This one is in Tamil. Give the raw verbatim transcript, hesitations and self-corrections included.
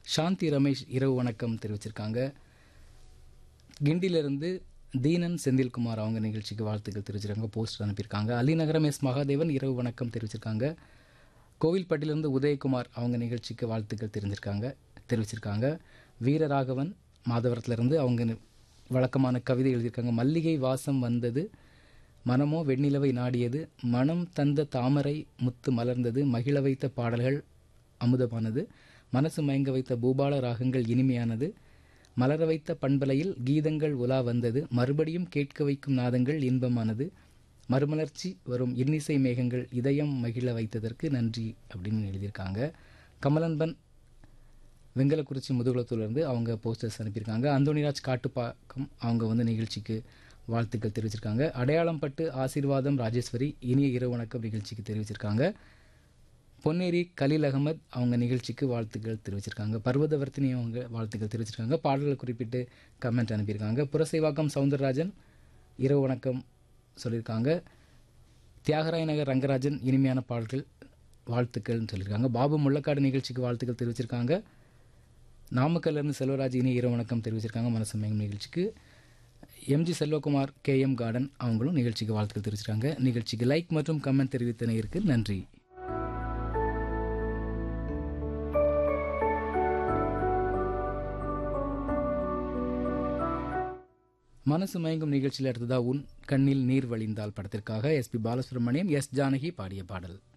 சாந்தி ரமேஷ் இரவு வணக்கம் தெரிவிச்சிருக்காங்க. கிண்டிலிருந்து தீனன் செந்தில்குமார் அவங்க நிகழ்ச்சிக்கு வாழ்த்துக்கள் தெரிவிச்சிருக்காங்க, போஸ்டர் அனுப்பியிருக்காங்க. அலிநகரம் எஸ் மகாதேவன் இரவு வணக்கம் தெரிவிச்சிருக்காங்க. கோவில்பட்டியிலிருந்து உதயகுமார் அவங்க நிகழ்ச்சிக்கு வாழ்த்துக்கள் தெரிஞ்சிருக்காங்க தெரிவிச்சிருக்காங்க. வீரராகவன் மாதவரத்திலிருந்து அவங்க வழக்கமான கவிதை எழுதியிருக்காங்க. மல்லிகை வாசம் வந்தது, மனமோ வெண்ணிலவை நாடியது, மனம் தந்த தாமரை முத்து மலர்ந்தது, மகிழ வைத்த பாடல்கள் அமுதமானது, மனசு மயங்க வைத்த பூபால ராகங்கள் இனிமையானது, மலர வைத்த பண்பலையில் கீதங்கள் உலா வந்தது, மறுபடியும் கேட்க வைக்கும் நாதங்கள் இன்பமானது, மறுமலர்ச்சி வரும் இன்னிசை மேகங்கள் இதயம் மகிழ வைத்ததற்கு நன்றி அப்படின்னு எழுதியிருக்காங்க. கமலன்பன் வெங்கலக்குறிச்சி முதுகுளத்தூர்லேருந்து அவங்க போஸ்டர்ஸ் அனுப்பியிருக்காங்க. அந்தோனிராஜ் காட்டுப்பாக்கம் அவங்க வந்து நிகழ்ச்சிக்கு வாழ்த்துக்கள் தெரிவிச்சிருக்காங்க. அடையாளம் பட்டு ஆசீர்வாதம் ராஜேஸ்வரி இனிய இரவு வணக்கம் நிகழ்ச்சிக்கு தெரிவிச்சிருக்காங்க. பொன்னேரி கலீல் அகமது அவங்க நிகழ்ச்சிக்கு வாழ்த்துக்கள் தெரிவிச்சிருக்காங்க. பர்வதவர்த்தினி அவங்க வாழ்த்துக்கள் தெரிவிச்சிருக்காங்க. பாடல்களை குறிப்பிட்டு கமெண்ட் அனுப்பியிருக்காங்க. புரசைவாக்கம் சவுந்தரராஜன் இரவு வணக்கம் சொல்லியிருக்காங்க. தியாகராய நகர் ரங்கராஜன் இனிமையான பாடல்கள் வாழ்த்துக்கள்னு சொல்லியிருக்காங்க. பாபு முள்ளக்காடு நிகழ்ச்சிக்கு வாழ்த்துக்கள் தெரிவிச்சிருக்காங்க. நாமக்கல்லிருந்து செல்வராஜ் இனி இரவு வணக்கம் தெரிவிச்சிருக்காங்க மனசு மயங்கும் நிகழ்ச்சிக்கு. MG Selvakumar K M garden அவங்களும் நிகழ்ச்சிக்கு வாழ்த்துக்கள் தெரிவிச்சிருக்காங்க. நிகழ்ச்சிக்கு லைக் மற்றும் கமெண்ட் தெரிவித்த நேயருக்கு நன்றி. மனசு மயங்கும் நிகழ்ச்சியில் அடுத்ததா உன் கண்ணில் நீர் வழிந்தால் படத்திற்காக S B Balasubramaniam S Janaki பாடிய பாடல்.